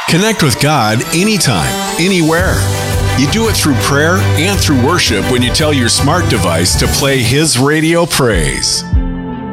Connect with God anytime, anywhere. You do it through prayer and through worship when you tell your smart device to play His radio praise.